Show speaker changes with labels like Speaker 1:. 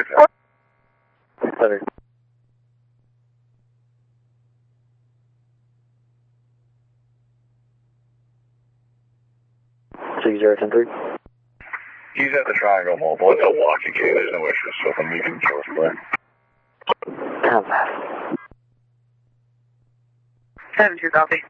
Speaker 1: Better. 6010-3.
Speaker 2: He's at the Triangle Mobile. It's a walkie key. There's no issues with him. You can kill him there.
Speaker 1: Have that.
Speaker 3: 7-2 copy.